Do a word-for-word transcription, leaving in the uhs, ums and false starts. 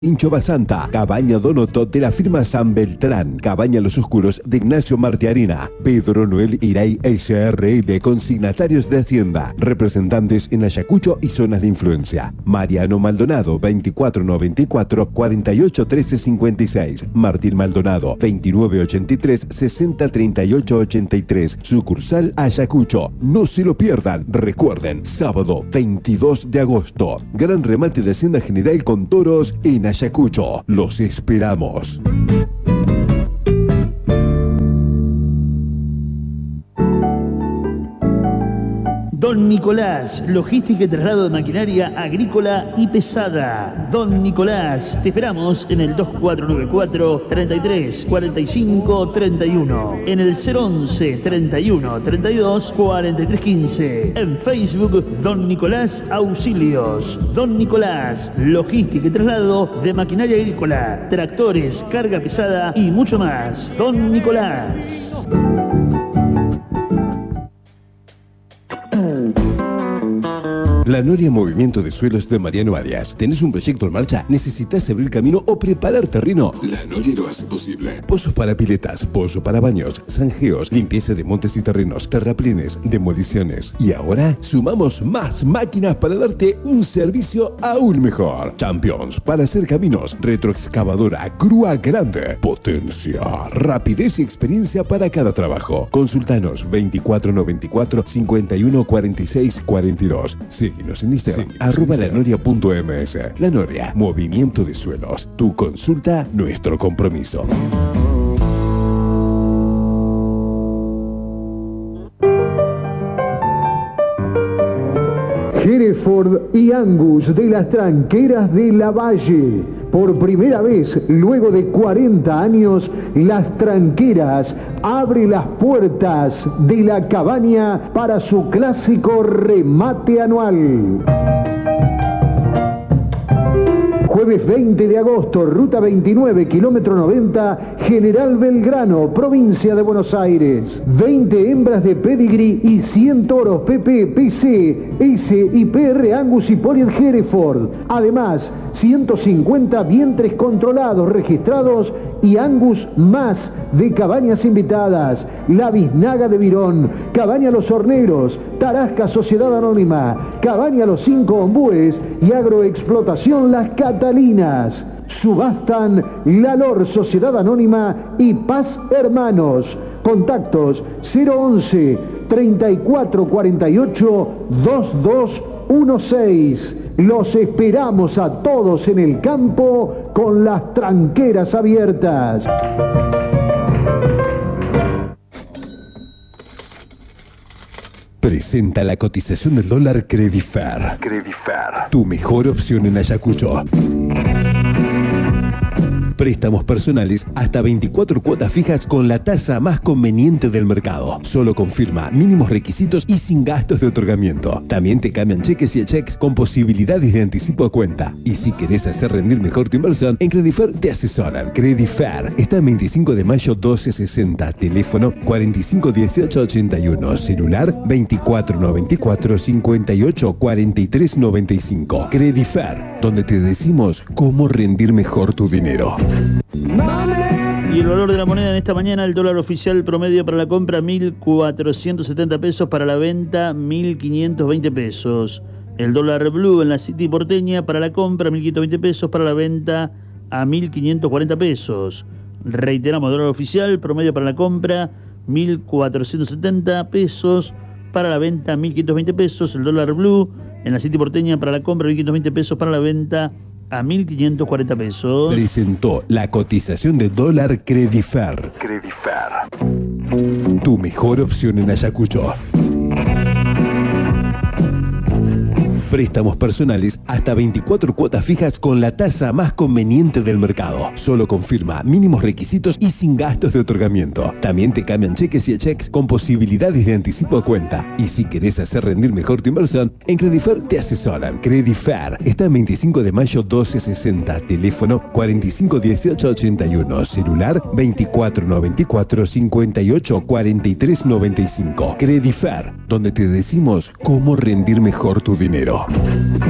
Hincho Basanta, Cabaña Donoto de la firma San Beltrán, Cabaña Los Oscuros de Ignacio Martiarena, Pedro Noel Iray S R L, consignatarios de Hacienda, representantes en Ayacucho y zonas de influencia. Mariano Maldonado, veinticuatro noventa y cuatro, cuarenta y ocho trece cincuenta y seis. Martín Maldonado, veintinueve ochenta y tres, sesenta treinta y ocho ochenta y tres. Sucursal Ayacucho. No se lo pierdan. Recuerden, sábado veintidós de agosto, gran remate de Hacienda General con toros en Ayacucho. Los esperamos. Don Nicolás, logística y traslado de maquinaria agrícola y pesada. Don Nicolás, te esperamos en el dos cuatro nueve cuatro, treinta y tres, cuarenta y cinco, treinta y uno, en el cero once, treinta y uno, treinta y dos, cuarenta y tres quince, en Facebook Don Nicolás Auxilios. Don Nicolás, logística y traslado de maquinaria agrícola, tractores, carga pesada y mucho más. Don Nicolás. La Noria Movimiento de Suelos de Mariano Arias. ¿Tenés un proyecto en marcha? ¿Necesitas abrir camino o preparar terreno? La Noria lo hace posible. Pozos para piletas, pozo para baños, zanjeos, limpieza de montes y terrenos, terraplenes, demoliciones. Y ahora sumamos más máquinas para darte un servicio aún mejor. Champions para hacer caminos, retroexcavadora, grúa grande, potencia, rapidez y experiencia para cada trabajo. Consultanos veinticuatro noventa y cuatro, cincuenta y uno cuarenta y seis cuarenta y dos. Síguenos en Instagram, sí, arroba lanoria.ms. La Noria, Movimiento de Suelos. Tu consulta, nuestro compromiso. Hereford y Angus de las Tranqueras de la Valle. Por primera vez, luego de cuarenta años, Las Tranqueras abre las puertas de la cabaña para su clásico remate anual. Jueves veinte de agosto, ruta veintinueve, kilómetro noventa, General Belgrano, provincia de Buenos Aires. veinte hembras de pedigrí y cien toros P P, P C, S y P R Angus y Poliet Hereford. Además, ciento cincuenta vientres controlados, registrados y Angus más de cabañas invitadas. La Biznaga de Virón, Cabaña Los Horneros, Tarasca Sociedad Anónima, Cabaña Los Cinco Ombúes y Agroexplotación Las Catalinas. Subastan La Lor Sociedad Anónima y Paz Hermanos. Contactos cero once, treinta y cuatro cuarenta y ocho, veintidós dieciséis. Los esperamos a todos en el campo con las tranqueras abiertas. Presenta la cotización del dólar Credifer. Credifer. Tu mejor opción en Ayacucho. Préstamos personales hasta veinticuatro cuotas fijas con la tasa más conveniente del mercado. Solo confirma mínimos requisitos y sin gastos de otorgamiento. También te cambian cheques y cheques con posibilidades de anticipo a cuenta. Y si querés hacer rendir mejor tu inversión, en Credifer te asesoran. Credifer está en veinticinco de mayo doce sesenta. Teléfono cuarenta y cinco dieciocho ochenta y uno. Celular veinticuatro noventa y cuatro, cincuenta y ocho cuarenta y tres noventa y cinco. Credifer, donde te decimos cómo rendir mejor tu dinero. Y el valor de la moneda en esta mañana: el dólar oficial promedio para la compra mil cuatrocientos setenta pesos, para la venta mil quinientos veinte pesos. El dólar blue en la City porteña para la compra mil quinientos veinte pesos, para la venta a mil quinientos cuarenta pesos. Reiteramos, dólar oficial promedio para la compra mil cuatrocientos setenta pesos, para la venta mil quinientos veinte pesos. El dólar blue en la City porteña para la compra mil quinientos veinte pesos, para la venta a mil quinientos cuarenta pesos. Presentó la cotización de dólar Credifer. Credifer. Tu mejor opción en Ayacucho. Préstamos personales hasta veinticuatro cuotas fijas con la tasa más conveniente del mercado. Solo confirma mínimos requisitos y sin gastos de otorgamiento. También te cambian cheques y cheques con posibilidades de anticipo a cuenta. Y si querés hacer rendir mejor tu inversión, en Credifer te asesoran. Credifer está en veinticinco de mayo doce sesenta. Teléfono cuarenta y cinco dieciocho ochenta y uno. Celular veinticuatro noventa y cuatro, cincuenta y ocho cuarenta y tres noventa y cinco. Credifer, donde te decimos cómo rendir mejor tu dinero.